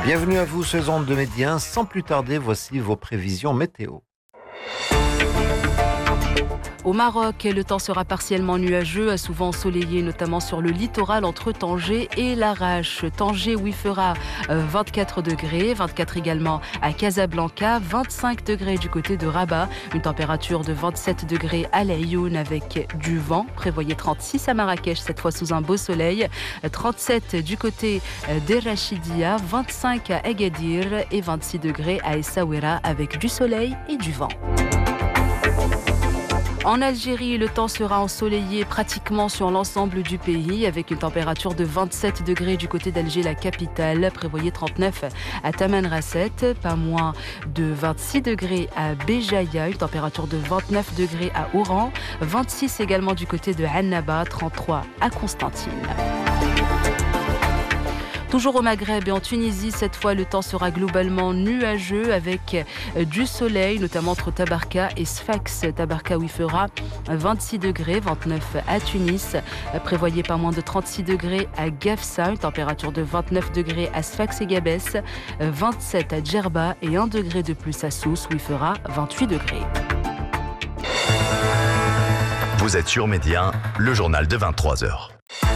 Bienvenue à vous sur les ondes de Média. Sans plus tarder, voici vos prévisions météo. Au Maroc, le temps sera partiellement nuageux, souvent ensoleillé, notamment sur le littoral entre Tanger et Larache. Tanger où il fera 24 degrés, 24 également à Casablanca, 25 degrés du côté de Rabat, une température de 27 degrés à Laayoune avec du vent. Prévoyez 36 à Marrakech, cette fois sous un beau soleil, 37 du côté d'Erachidia, 25 à Agadir et 26 degrés à Essaouira avec du soleil et du vent. En Algérie, le temps sera ensoleillé pratiquement sur l'ensemble du pays avec une température de 27 degrés du côté d'Alger, la capitale. Prévoyez 39 à Tamanrasset, pas moins de 26 degrés à Béjaïa, une température de 29 degrés à Oran, 26 également du côté de Annaba, 33 à Constantine. Toujours au Maghreb et en Tunisie, cette fois, le temps sera globalement nuageux avec du soleil, notamment entre Tabarka et Sfax. Tabarka où il fera 26 degrés, 29 à Tunis. Prévoyez pas moins de 36 degrés à Gafsa, une température de 29 degrés à Sfax et Gabès, 27 à Djerba et 1 degré de plus à Sousse où il fera 28 degrés. Vous êtes sur Média, le journal de 23h.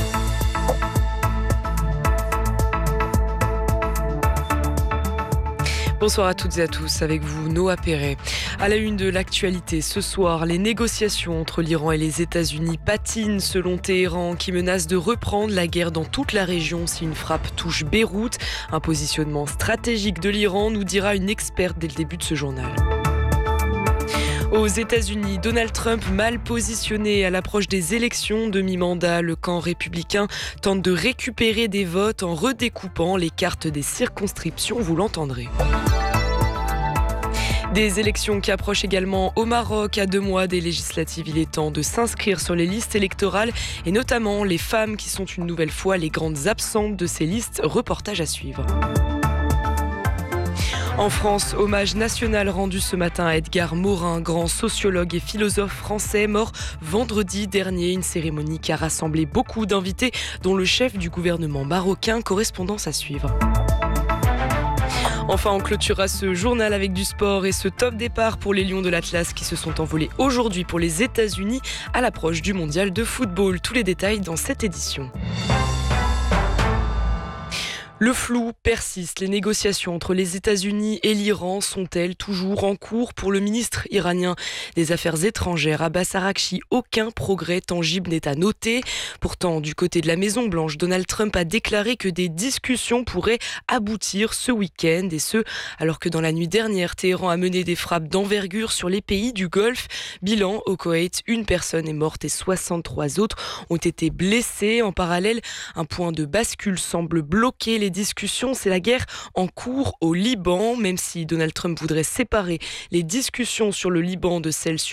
Bonsoir à toutes et à tous, avec vous Noah Perret. À la une de l'actualité, ce soir, les négociations entre l'Iran et les États-Unis patinent selon Téhéran qui menace de reprendre la guerre dans toute la région si une frappe touche Beyrouth. Un positionnement stratégique de l'Iran, nous dira une experte dès le début de ce journal. Aux États-Unis, Donald Trump mal positionné à l'approche des élections de mi-mandat. Le camp républicain tente de récupérer des votes en redécoupant les cartes des circonscriptions, vous l'entendrez. Des élections qui approchent également au Maroc. À 2 mois des législatives, il est temps de s'inscrire sur les listes électorales et notamment les femmes qui sont une nouvelle fois les grandes absentes de ces listes. Reportage à suivre. En France, hommage national rendu ce matin à Edgar Morin, grand sociologue et philosophe français, mort vendredi dernier. Une cérémonie qui a rassemblé beaucoup d'invités, dont le chef du gouvernement marocain. Correspondance à suivre. Enfin, on clôturera ce journal avec du sport et ce top départ pour les Lions de l'Atlas qui se sont envolés aujourd'hui pour les États-Unis à l'approche du mondial de football. Tous les détails dans cette édition. Le flou persiste. Les négociations entre les États-Unis et l'Iran sont-elles toujours en cours pour le ministre iranien des Affaires étrangères, Abbas Araghchi? Aucun progrès tangible n'est à noter. Pourtant, du côté de la Maison-Blanche, Donald Trump a déclaré que des discussions pourraient aboutir ce week-end. Et ce, alors que dans la nuit dernière, Téhéran a mené des frappes d'envergure sur les pays du Golfe. Bilan, au Koweït, 1 personne est morte et 63 autres ont été blessées. En parallèle, un point de bascule semble bloquer les discussions, c'est la guerre en cours au Liban, même si Donald Trump voudrait séparer les discussions sur le Liban de celles sur